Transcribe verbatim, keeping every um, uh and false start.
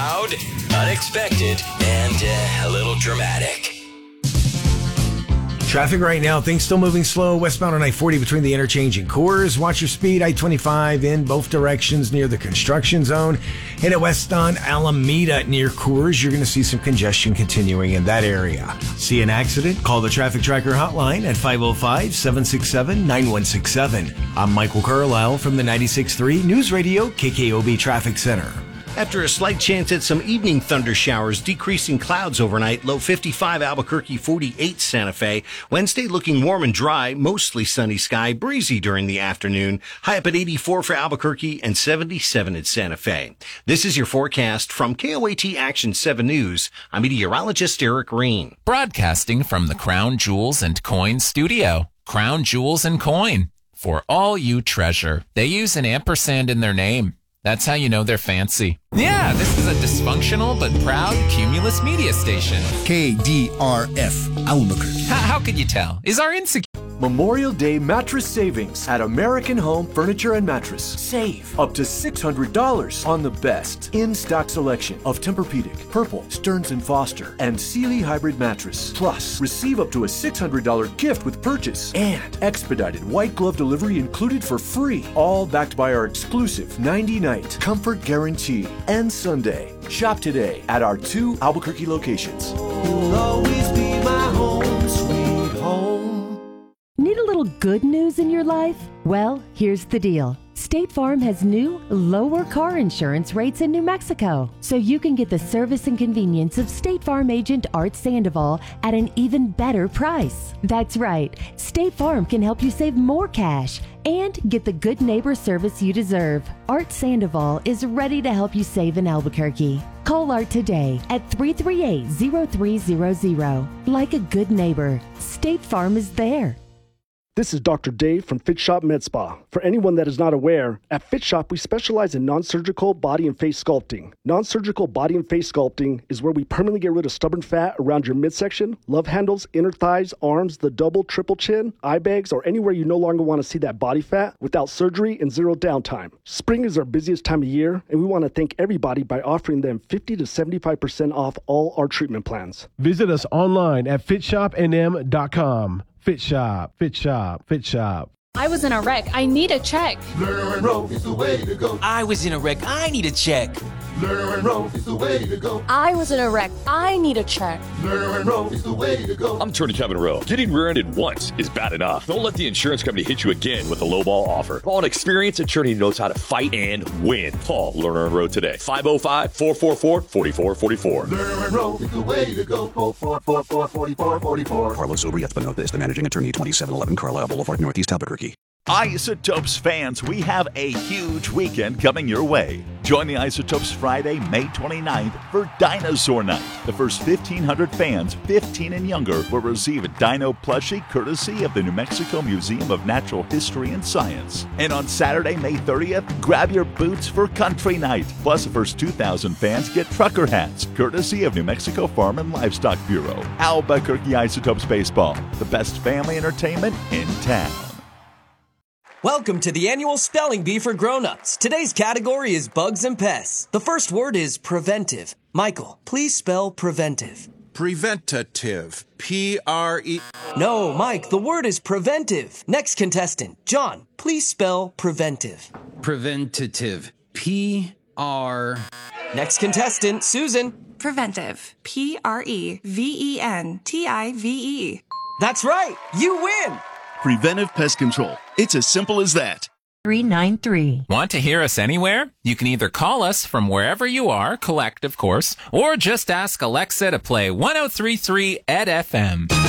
Loud, unexpected, and uh, a little dramatic. Traffic right now, things still moving slow. Westbound on I forty between the interchange and Coors. Watch your speed. I twenty-five in both directions near the construction zone. And at west on Alameda near Coors, you're going to see some congestion continuing in that area. See an accident? Call the Traffic Tracker hotline at five oh five, seven six seven, nine one six seven. I'm Michael Carlisle from the ninety-six point three News Radio K K O B Traffic Center. After a slight chance at some evening thunder showers, decreasing clouds overnight, low fifty-five Albuquerque, forty-eight Santa Fe. Wednesday looking warm and dry, mostly sunny sky, breezy during the afternoon. High up at eighty-four for Albuquerque and seventy-seven at Santa Fe. This is your forecast from K O A T Action seven News. I'm meteorologist Eric Reen. Broadcasting from the Crown Jewels and Coin studio. Crown Jewels and Coin. For all you treasure. They use an ampersand in their name. That's how you know they're fancy. Yeah, this is a dysfunctional but proud Cumulus media station. K D R F Albuquerque. How, how could you tell? Is our insecure... Memorial Day mattress savings at American Home Furniture and Mattress. Save up to six hundred dollars on the best in-stock selection of Tempur-Pedic, Purple, Stearns and Foster, and Sealy Hybrid Mattress. Plus, receive up to a six hundred dollars gift with purchase and expedited white glove delivery included for free. All backed by our exclusive ninety-night comfort guarantee. And Sunday. Shop today at our two Albuquerque locations. You'll always be my home, sweet home. Need a little good news in your life? Well, here's the deal. State Farm has new, lower car insurance rates in New Mexico, so you can get the service and convenience of State Farm agent Art Sandoval at an even better price. That's right. State Farm can help you save more cash and get the good neighbor service you deserve. Art Sandoval is ready to help you save in Albuquerque. Call Art today at three three eight, zero three zero zero. Like a good neighbor, State Farm is there. This is Doctor Dave from Fit Shop Med Spa. For anyone that is not aware, at Fit Shop we specialize in non-surgical body and face sculpting. Non-surgical body and face sculpting is where we permanently get rid of stubborn fat around your midsection, love handles, inner thighs, arms, the double, triple chin, eye bags, or anywhere you no longer want to see that body fat without surgery and zero downtime. Spring is our busiest time of year, and we want to thank everybody by offering them fifty to seventy-five percent off all our treatment plans. Visit us online at fit shop n m dot com. Fit Shop, Fit Shop, Fit Shop. I was in a wreck. I need a check. Lerner and Rowe is the way to go. I was in a wreck. I need a check. Lerner and Rowe is the way to go. I was in a wreck. I need a check. Lerner and Rowe is the way to go. I'm attorney Kevin Rowe. Getting rear-ended once is bad enough. Don't let the insurance company hit you again with a lowball offer. Call an experienced attorney who knows how to fight and win. Call Lerner and Rowe today. five oh five, four four four, four four four four. Lerner and Rowe is the way to go. four four four, four four four four. Carlos Obriath-Benotes, the managing attorney, twenty-seven eleven Carlisle Boulevard, Northeast Albuquerque. Isotopes fans, we have a huge weekend coming your way. Join the Isotopes Friday, May twenty-ninth for Dinosaur Night. The first fifteen hundred fans, fifteen and younger, will receive a dino plushie courtesy of the New Mexico Museum of Natural History and Science. And on Saturday, May thirtieth, grab your boots for Country Night. Plus, the first two thousand fans get trucker hats, courtesy of New Mexico Farm and Livestock Bureau. Albuquerque Isotopes Baseball, the best family entertainment in town. Welcome to the annual Spelling Bee for Grown-Ups. Today's category is bugs and pests. The first word is preventive. Michael, please spell preventive. Preventative. P R E... No, Mike, the word is preventive. Next contestant, John, please spell preventive. Preventative. P R... Next contestant, Susan. Preventive. P R E V E N T I V E. That's right. You win. Preventive Pest Control. It's as simple as that. three nine three. Want to hear us anywhere? You can either call us from wherever you are, collect, of course, or just ask Alexa to play one oh three point three E D F M.